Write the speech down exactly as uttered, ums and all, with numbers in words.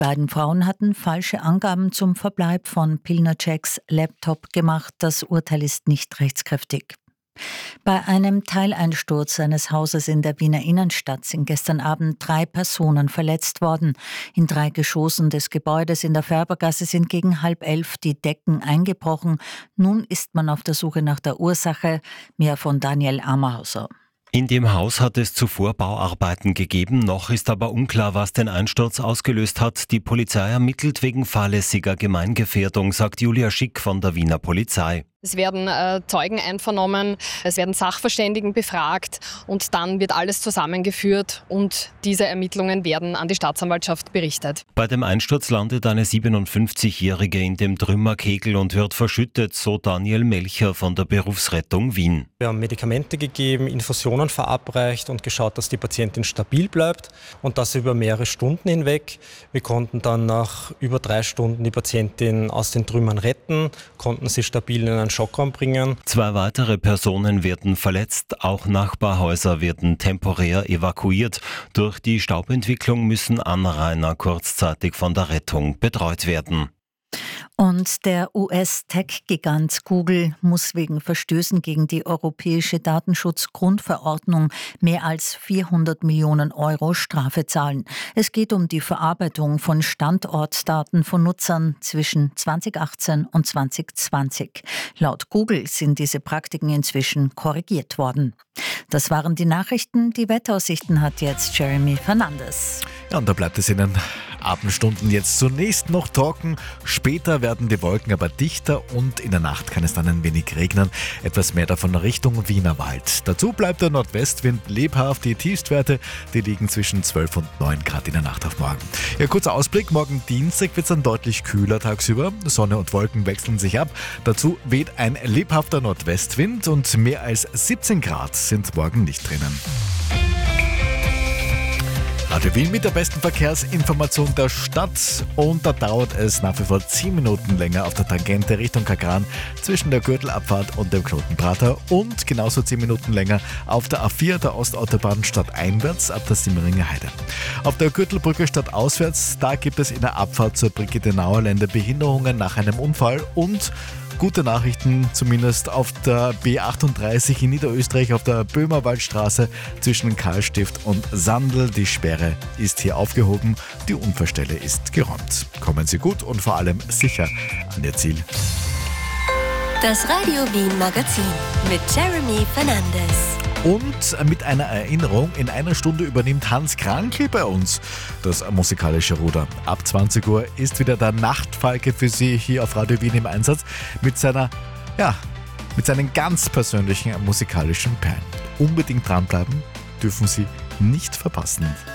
beiden Frauen hatten falsche Angaben zum Verbleib von Pilnaceks Laptop gemacht. Das Urteil ist nicht rechtskräftig. Bei einem Teileinsturz eines Hauses in der Wiener Innenstadt sind gestern Abend drei Personen verletzt worden. In drei Geschossen des Gebäudes in der Färbergasse sind gegen halb elf die Decken eingebrochen. Nun ist man auf der Suche nach der Ursache. Mehr von Daniel Ammerhauser. In dem Haus hat es zuvor Bauarbeiten gegeben, noch ist aber unklar, was den Einsturz ausgelöst hat. Die Polizei ermittelt wegen fahrlässiger Gemeingefährdung, sagt Julia Schick von der Wiener Polizei. Es werden äh, Zeugen einvernommen, es werden Sachverständigen befragt und dann wird alles zusammengeführt und diese Ermittlungen werden an die Staatsanwaltschaft berichtet. Bei dem Einsturz landet eine siebenundfünfzigjährige in dem Trümmerkegel und wird verschüttet, so Daniel Melcher von der Berufsrettung Wien. Wir haben Medikamente gegeben, Infusionen verabreicht und geschaut, dass die Patientin stabil bleibt und das über mehrere Stunden hinweg. Wir konnten dann nach über drei Stunden die Patientin aus den Trümmern retten, konnten sie stabil in einen Schockraum bringen. Zwei weitere Personen werden verletzt, auch Nachbarhäuser werden temporär evakuiert. Durch die Staubentwicklung müssen Anrainer kurzzeitig von der Rettung betreut werden. Und der U S-Tech-Gigant Google muss wegen Verstößen gegen die Europäische Datenschutzgrundverordnung mehr als vierhundert Millionen Euro Strafe zahlen. Es geht um die Verarbeitung von Standortdaten von Nutzern zwischen zweitausendachtzehn und zweitausendzwanzig. Laut Google sind diese Praktiken inzwischen korrigiert worden. Das waren die Nachrichten. Die Wetteraussichten hat jetzt Jeremy Fernandes. Ja, und da bleibt es in den Abendstunden jetzt zunächst noch trocken. Später werden die Wolken aber dichter und in der Nacht kann es dann ein wenig regnen. Etwas mehr davon Richtung Wienerwald. Dazu bleibt der Nordwestwind lebhaft. Die Tiefstwerte, die liegen zwischen zwölf und neun Grad in der Nacht auf morgen. Ja, kurzer Ausblick. Morgen Dienstag wird es dann deutlich kühler tagsüber. Sonne und Wolken wechseln sich ab. Dazu weht ein lebhafter Nordwestwind und mehr als siebzehn Grad sind morgen nicht drinnen. Radio Wien mit der besten Verkehrsinformation der Stadt und da dauert es nach wie vor zehn Minuten länger auf der Tangente Richtung Kagran zwischen der Gürtelabfahrt und dem Knotenprater und genauso zehn Minuten länger auf der A vier der Ostautobahn stadteinwärts ab der Simmeringer Heide. Auf der Gürtelbrücke stadtauswärts, da gibt es in der Abfahrt zur Brigittenauer Lände Behinderungen nach einem Unfall und gute Nachrichten zumindest auf der B achtunddreißig in Niederösterreich auf der Böhmerwaldstraße zwischen Karlstift und Sandl. Die Sperre ist hier aufgehoben, die Unfallstelle ist geräumt. Kommen Sie gut und vor allem sicher an Ihr Ziel. Das Radio Wien Magazin mit Jeremy Fernandes. Und mit einer Erinnerung, in einer Stunde übernimmt Hans Krankl bei uns das musikalische Ruder. Ab zwanzig Uhr ist wieder der Nachtfalke für Sie hier auf Radio Wien im Einsatz mit seiner, ja, mit seinen ganz persönlichen musikalischen Perlen. Unbedingt dranbleiben, dürfen Sie nicht verpassen.